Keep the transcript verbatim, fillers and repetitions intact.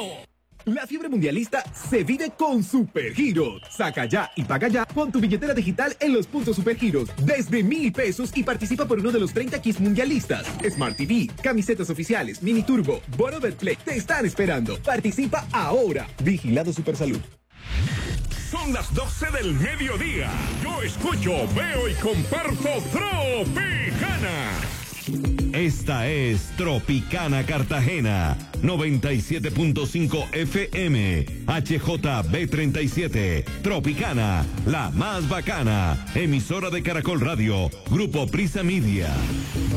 La fiebre mundialista se vive con Supergiros. Saca ya y paga ya con tu billetera digital en los puntos Supergiros desde mil pesos y participa por uno de los treinta kits mundialistas. Smart T V, camisetas oficiales, mini turbo, bono Betplay te están esperando. Participa ahora. Vigilado Supersalud. Son las doce del mediodía. Yo escucho, veo y comparto Tropicana. Esta es Tropicana Cartagena, noventa y siete punto cinco F M, H J B treinta y siete, Tropicana, la más bacana, emisora de Caracol Radio, Grupo Prisa Media.